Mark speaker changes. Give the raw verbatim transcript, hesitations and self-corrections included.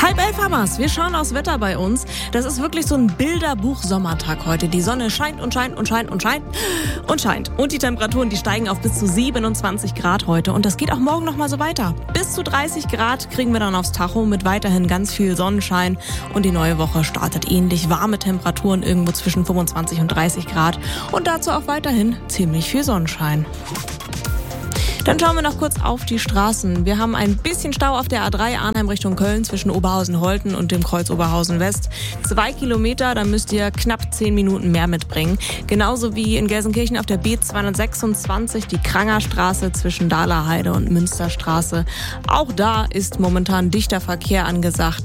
Speaker 1: Halb elf haben wir's. Wir schauen aufs Wetter bei uns. Das ist wirklich so ein Bilderbuch-Sommertag heute. Die Sonne scheint und scheint und scheint und scheint und scheint. Und die Temperaturen, die steigen auf bis zu siebenundzwanzig Grad heute. Und das geht auch morgen noch mal so weiter. Bis zu dreißig Grad kriegen wir dann aufs Tacho mit weiterhin ganz viel Sonnenschein. Und die neue Woche startet ähnlich. Warme Temperaturen irgendwo zwischen fünfundzwanzig und dreißig Grad. Und dazu auch weiterhin ziemlich viel Sonnenschein. Dann schauen wir noch kurz auf die Straßen. Wir haben ein bisschen Stau auf der A drei Arnheim Richtung Köln zwischen Oberhausen-Holten und dem Kreuz Oberhausen-West. Zwei Kilometer, da müsst ihr knapp zehn Minuten mehr mitbringen. Genauso wie in Gelsenkirchen auf der B zweihundertsechsundzwanzig, die Krangerstraße zwischen Dahlerheide und Münsterstraße. Auch da ist momentan dichter Verkehr angesagt.